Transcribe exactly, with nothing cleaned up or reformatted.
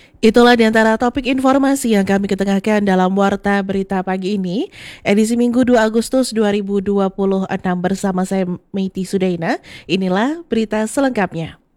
Itulah di antara topik informasi yang kami ketengahkan dalam Warta Berita Pagi ini, edisi Minggu dua Agustus dua ribu dua puluh enam bersama saya Meiti Sudaina. Inilah berita selengkapnya.